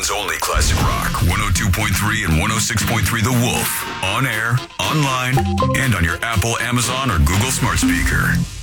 Portland's only classic rock, 102.3 and 106.3 The Wolf. On air, online, and on your Apple, Amazon, or Google smart speaker.